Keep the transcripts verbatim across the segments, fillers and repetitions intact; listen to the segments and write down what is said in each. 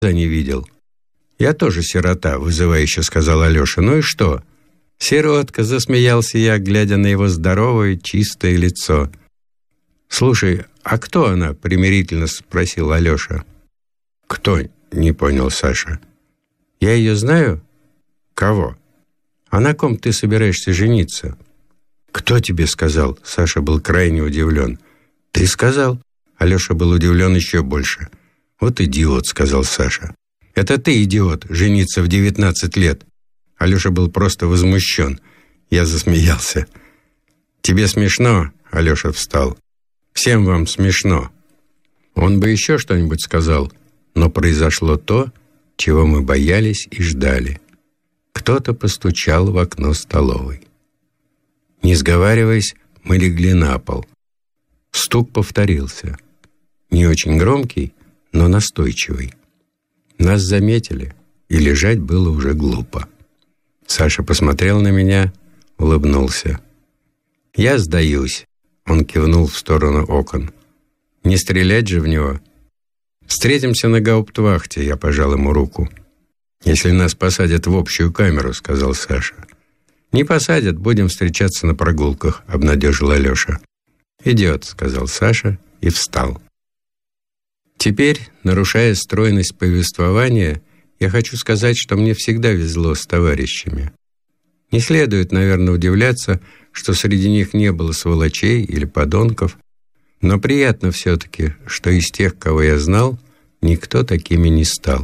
не видел. Я тоже сирота, вызывающе сказал Алеша. Ну и что? Сиротка, засмеялся я, глядя на его здоровое, чистое лицо. Слушай, а кто она? Примирительно спросил Алеша. Кто? Не понял Саша. Я ее знаю? Кого? А на ком ты собираешься жениться? Кто тебе сказал? Саша был крайне удивлен. Ты сказал? Алеша был удивлен еще больше. Вот идиот, сказал Саша. Это ты, идиот, жениться в девятнадцать лет. Алеша был просто возмущен. Я засмеялся. Тебе смешно? Алеша встал. Всем вам смешно. Он бы еще что-нибудь сказал, но произошло то, чего мы боялись и ждали. Кто-то постучал в окно столовой. Не сговариваясь, мы легли на пол. Стук повторился. Не очень громкий, но настойчивый. Нас заметили, и лежать было уже глупо. Саша посмотрел на меня, улыбнулся. «Я сдаюсь», — он кивнул в сторону окон. «Не стрелять же в него». «Встретимся на гауптвахте», — я пожал ему руку. «Если нас посадят в общую камеру», — сказал Саша. «Не посадят, будем встречаться на прогулках», — обнадежил Алеша. «Идет», — сказал Саша и встал. Теперь, нарушая стройность повествования, я хочу сказать, что мне всегда везло с товарищами. Не следует, наверное, удивляться, что среди них не было сволочей или подонков, но приятно все-таки, что из тех, кого я знал, никто такими не стал.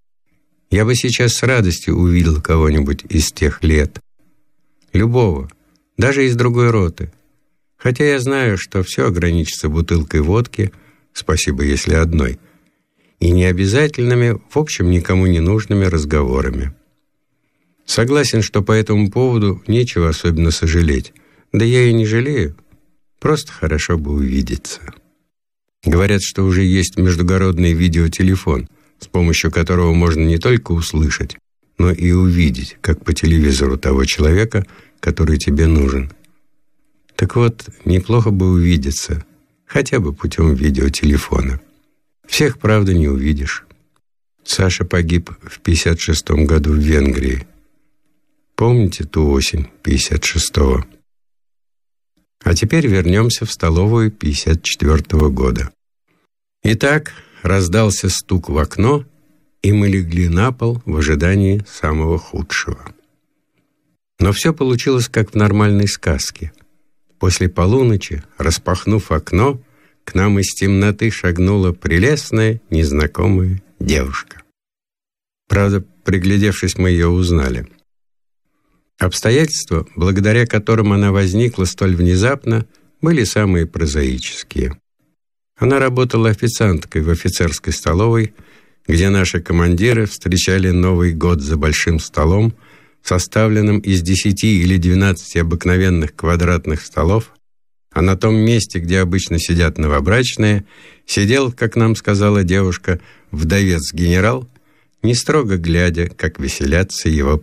Я бы сейчас с радостью увидел кого-нибудь из тех лет. Любого, даже из другой роты. Хотя я знаю, что все ограничится бутылкой водки, спасибо, если одной, и необязательными, в общем, никому не нужными разговорами. Согласен, что по этому поводу нечего особенно сожалеть. Да я и не жалею. Просто хорошо бы увидеться. Говорят, что уже есть междугородный видеотелефон, с помощью которого можно не только услышать, но и увидеть, как по телевизору, того человека, который тебе нужен. Так вот, неплохо бы увидеться, хотя бы путем видеотелефона. Всех, правда, не увидишь. Саша погиб в пятьдесят шестом году в Венгрии. Помните ту осень пятьдесят шестого? А теперь вернемся в столовую пятьдесят четвёртого года. Итак, раздался стук в окно, и мы легли на пол в ожидании самого худшего. Но все получилось как в нормальной сказке. После полуночи, распахнув окно, к нам из темноты шагнула прелестная, незнакомая девушка. Правда, приглядевшись, мы ее узнали. Обстоятельства, благодаря которым она возникла столь внезапно, были самые прозаические. Она работала официанткой в офицерской столовой, где наши командиры встречали Новый год за большим столом, составленным из десяти или двенадцати обыкновенных квадратных столов, а на том месте, где обычно сидят новобрачные, сидел, как нам сказала девушка, вдовец-генерал, не строго глядя, как веселятся его